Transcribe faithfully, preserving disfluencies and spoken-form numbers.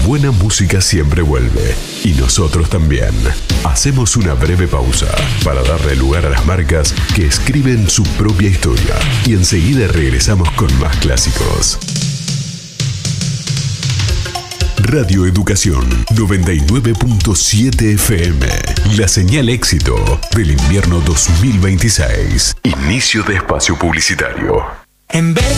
buena música siempre vuelve, y nosotros también. Hacemos una breve pausa para darle lugar a las marcas que escriben su propia historia, y enseguida regresamos con más clásicos. Radio Educación noventa y nueve punto siete F M. La señal éxito del invierno dos mil veintiséis. Inicio de espacio publicitario. En vez